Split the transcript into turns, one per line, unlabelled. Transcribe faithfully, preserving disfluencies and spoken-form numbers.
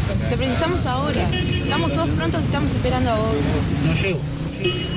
Te precisamos ahora. Estamos todos prontos, te estamos esperando a vos.
No llego. No llego.